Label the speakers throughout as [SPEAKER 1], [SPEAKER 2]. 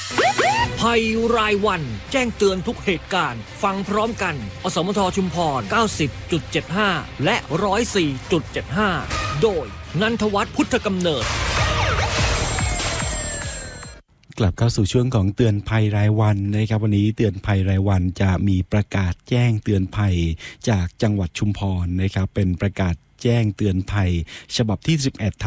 [SPEAKER 1] ภัยรายวันแจ้งเตือนทุกเหตุการณ์ฟังพร้อมกันอสมทชุมพร 90.75 และ 104.75 โดยนันทวัฒน์พุทธกำเนิด
[SPEAKER 2] กลับเข้าสู่ช่วงของเตือนภัยรายวันนะครับวันนี้เตือนภัยรายวันจะมีประกาศแจ้งเตือนภัยจากจังหวัดชุมพรนะครับเป็นประกาศแจ้งเตือนภัยฉบับที่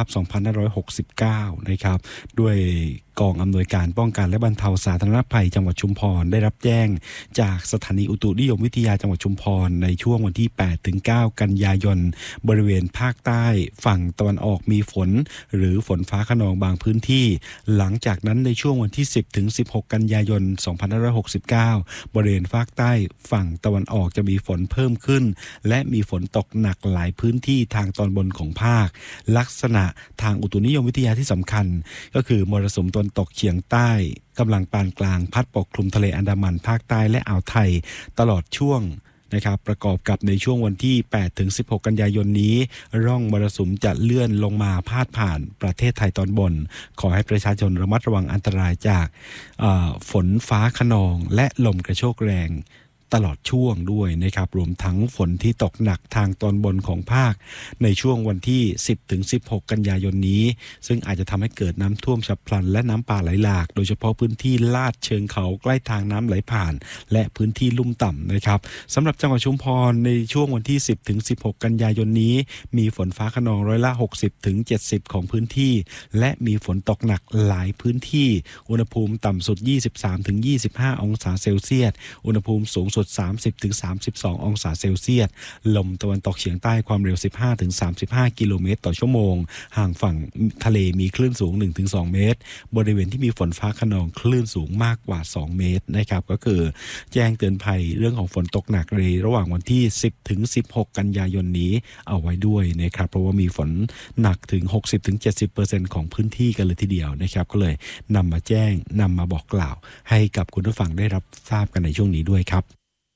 [SPEAKER 2] 11/2569 นะครับด้วยกองอำนวยการป้องกันและบรรเทาสาธารณภัยจังหวัดชุมพรได้รับแจ้งจากสถานีอุตุนิยมวิทยาจังหวัดชุมพรในช่วงวันที่ 8-9 กันยายนบริเวณภาคใต้ฝั่งตะวันออกมีฝนหรือฝนฟ้าคะนองบางพื้นที่หลังจากนั้นในช่วงวันที่ 10-16 กันยายน 2569 บริเวณภาคใต้ฝั่งตะวันออกจะมีฝนเพิ่มขึ้นและมีฝนตกหนักหลายพื้นที่ทางตอนบนของภาคลักษณะทางอุตุนิยมวิทยาที่สำคัญก็คือมรสุมตะวันตกเฉียงใต้กำลังปานกลางพัดปกคลุมทะเลอันดามันภาคใต้และอ่าวไทยตลอดช่วงนะครับประกอบกับในช่วงวันที่ 8-16 กันยายนนี้ร่องมรสุมจะเลื่อนลงมาพาดผ่านประเทศไทยตอนบนขอให้ประชาชนระมัดระวังอันตรายจากฝนฟ้าคะนองและลมกระโชกแรงตลอดช่วงด้วยนะครับรวมทั้งฝนที่ตกหนักทางตอนบนของภาคในช่วงวันที่ 10-16 กันยายนนี้ซึ่งอาจจะทำให้เกิดน้ำท่วมฉับพลันและน้ำป่าไหลหลากโดยเฉพาะพื้นที่ลาดเชิงเขาใกล้ทางน้ำไหลผ่านและพื้นที่ลุ่มต่ำนะครับสำหรับจังหวัดชุมพรในช่วงวันที่ 10-16 กันยายนนี้มีฝนฟ้าคะนองร้อยละ 60-70 ของพื้นที่และมีฝนตกหนักหลายพื้นที่อุณหภูมิต่ำสุด 23-25 องศาเซลเซียสอุณหภูมิสูงสุด 30-32 องศาเซลเซียสลมตะวันตกเฉียงใต้ความเร็ว 15-35 กิโลเมตรต่อชั่วโมงห่างฝั่งทะเลมีคลื่นสูง 1-2 เมตรบริเวณที่มีฝนฟ้าคะนองคลื่นสูงมากกว่า 2 เมตรนะครับก็คือแจ้งเตือนภัยเรื่องของฝนตกหนักในระหว่างวันที่ 10-16 กันยายนนี้เอาไว้ด้วยนะครับเพราะว่ามีฝนหนักถึง 60-70% ของพื้นที่กันเลยทีเดียวนะครับก็เลยนำมาแจ้งนำมาบอกกล่าวให้กับคุณผู้ฟังได้รับทราบกันในช่วงนี้ด้วยครับ